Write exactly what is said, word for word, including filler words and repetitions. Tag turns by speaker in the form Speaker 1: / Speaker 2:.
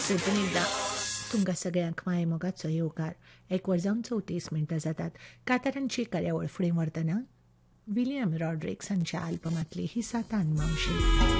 Speaker 1: नमस्ते पुन्हा एकदा तुमकां सगळ्यांक माये मोगाचो येवकार. एक वर जावन चवतीस मिनटां जातात. कांतारांची कार्यावळ फुडें व्हरतना विलियम रॉड्रिक्स हांच्या आल्बमांतली ही सातान मावशी.